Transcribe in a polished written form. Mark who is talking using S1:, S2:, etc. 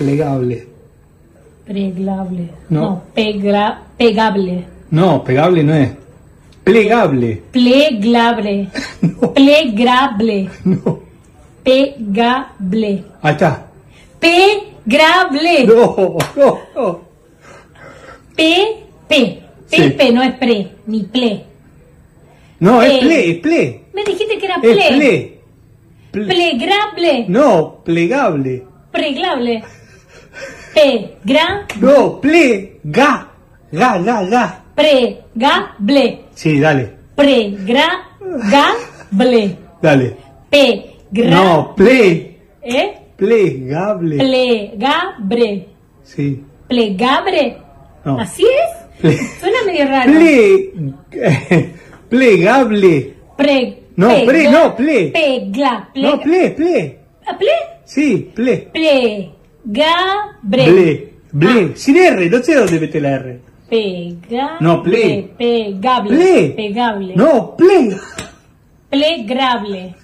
S1: Plegable.
S2: Preglable.
S1: No.
S2: No, pegable.
S1: No, pegable no es. Plegable.
S2: Pleglable.
S1: No.
S2: Plegrable.
S1: No.
S2: Pegable.
S1: Ahí está.
S2: Pegrable.
S1: No, no, no.
S2: Pepe, no es pre, ni ple.
S1: No, es ple.
S2: Me dijiste que era
S1: Es
S2: ple.
S1: ple.
S2: Plegrable.
S1: No, plegable.
S2: Preglable. Pegrable.
S1: No, ga. Ga.
S2: Pregable.
S1: Sí, dale.
S2: Pregrable.
S1: Dale. No, plegable.
S2: Plegable.
S1: Sí.
S2: Plegable.
S1: No.
S2: ¿Así es? Suena medio raro.
S1: Plegable. No, ple.
S2: No,
S1: ple.
S2: ¿A ple?
S1: Sí, ple.
S2: Plegable.
S1: Sin R, no sé dónde mete la R.
S2: Pegable.
S1: No, ple.
S2: Pegable.
S1: Ple.
S2: Pegable.
S1: No, ple.
S2: Plegrable.